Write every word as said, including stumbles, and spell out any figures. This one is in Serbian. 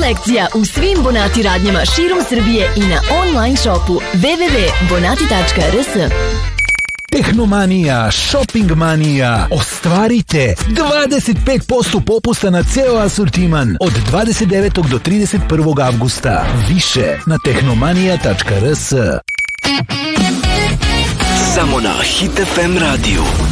kolekcija u svim Bonati radnjama širom Srbije i na online shopu w w w tačka bonati tačka r s. Tehnomanija, shopping manija, ostvarite dvadeset pet posto popusta na ceo asortiman od dvadeset devetog do trideset prvog avgusta. Više na tehnomanija tačka r s. Samo na Hit F M radiju.